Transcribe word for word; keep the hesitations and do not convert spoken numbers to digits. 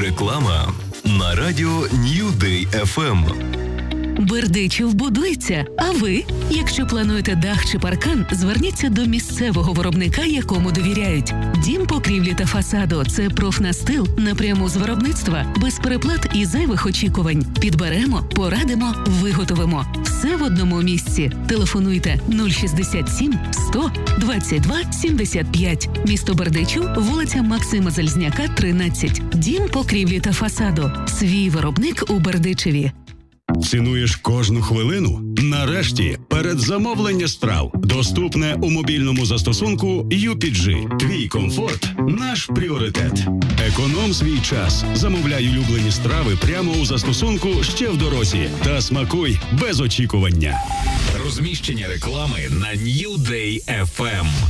Реклама на радіо New Day еф ем. Бердичів будується, а ви? Якщо плануєте дах чи паркан, зверніться до місцевого виробника, якому довіряють. Дім покрівлі та фасаду – це профнастил напряму з виробництва, без переплат і зайвих очікувань. Підберемо, порадимо, виготовимо. Все в одному місці. Телефонуйте нуль шістдесят сім сто двадцять два сімдесят п'ять. Місто Бердичів, вулиця Максима Залізняка, тринадцять. Дім покрівлі та фасаду. Свій виробник у Бердичеві. Цінуєш кожну хвилину? Нарешті передзамовлення страв доступне у мобільному застосунку ю пі джі. Твій комфорт – наш пріоритет. Економ свій час. Замовляй улюблені страви прямо у застосунку ще в дорозі. Та смакуй без очікування. Розміщення реклами на New Day еф ем.